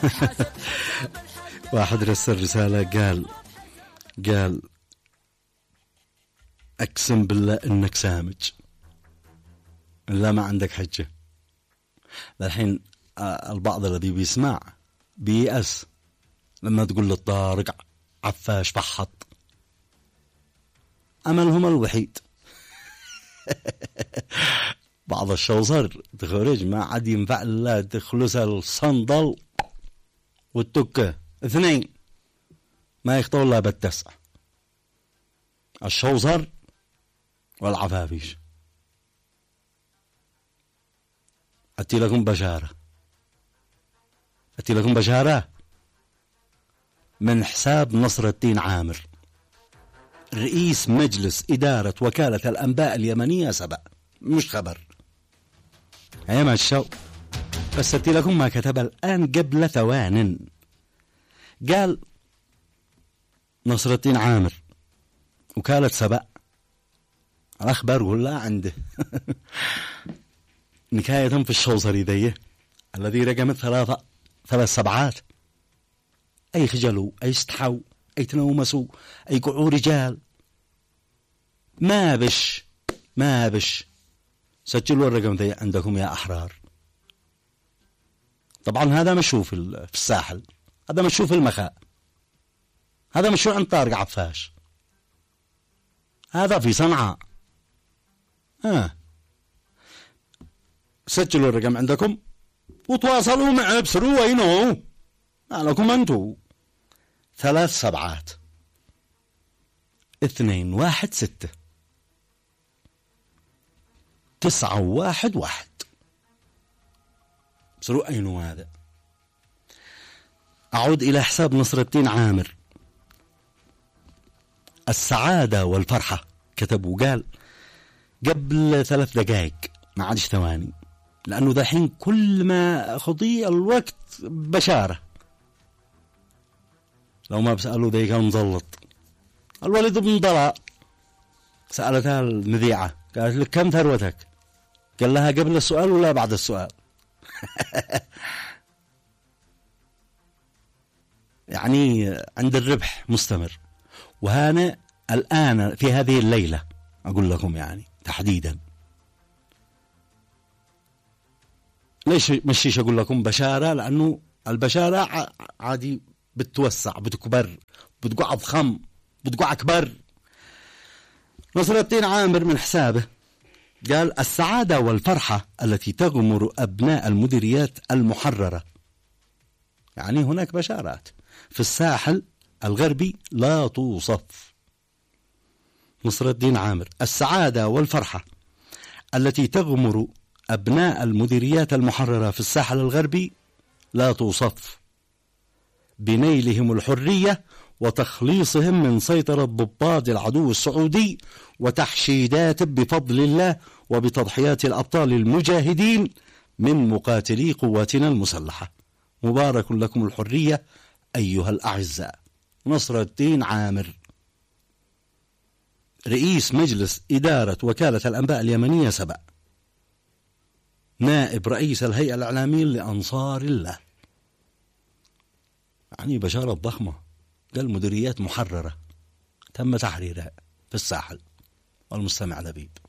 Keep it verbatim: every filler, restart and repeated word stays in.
واحد رسل رسالة قال قال أقسم بالله إنك سامج، لا ما عندك حجة. الحين البعض الذي بيسمع بيأس لما تقول للطارق عفاش فحط، أملهم الوحيد بعض الشوصر تخرج ما عاد ينفع الله تخلص الصندل والتكة اثنين ما يخطر الله بالتسع، الشوصر والعفافيش. أتي لكم بشارة، أتي لكم بشارة من حساب نصر الدين عامر رئيس مجلس إدارة وكالة الأنباء اليمنية سبأ، مش خبر هيا ما الشو، بس أتي لكم ما كتب الآن قبل ثوان. قال نصر الدين عامر وكالة سبأ الأخبار كلها عنده نكاية في الشوصري ذي الذي رقم ثلاثة ثلاث سبعات، أي خجلوا أي استحوا أي تنومسوا أي قعوا رجال ما بش ما بش سجلوا الرقم ذي عندكم يا أحرار. طبعا هذا مشوف في الساحل، هذا مشوف في المخاء، هذا مشروع عند طارق عفاش، هذا في صنعاء. ها سجلوا الرقم عندكم وتواصلوا معه بسروا وينو ما لكم أنتوا. ثلاث سبعات اثنين واحد ستة تسعة واحد واحد بسروا أينو هذا. أعود إلى حساب نصر الدين عامر السعادة والفرحة، كتبوا قال قبل ثلاث دقائق ما عادش ثواني، لأنه دحين كل ما خضي الوقت بشارة. لو ما بسألوا ذي كان مزلط. الوليد بن ضلاء سألتها المذيعة قالت لك كم ثروتك؟ قال لها قبل السؤال ولا بعد السؤال؟ يعني عند الربح مستمر. وهنا الآن في هذه الليلة أقول لكم يعني تحديدا ليش مشيش أقول لكم بشارة، لأنه البشارة عادي بتوسع بتكبر بتقع ضخم بتقع أكبر. نصر الدين عامر من حسابه قال السعادة والفرحة التي تغمر أبناء المديريات المحررة، يعني هناك بشارات في الساحل الغربي لا توصف. نصر الدين عامر السعادة والفرحة التي تغمر أبناء المديريات المحررة في الساحل الغربي لا توصف بنيلهم الحرية وتخليصهم من سيطرة ضباط العدو السعودي وتحشيدات بفضل الله وبتضحيات الأبطال المجاهدين من مقاتلي قواتنا المسلحة. مبارك لكم الحرية أيها الأعزاء. نصر الدين عامر رئيس مجلس إدارة وكالة الأنباء اليمنية سبأ، نائب رئيس الهيئة الإعلامية لأنصار الله. يعني بشارة ضخمة، قال مديريات محررة تم تحريرها في الساحل. والمستمع لبيب.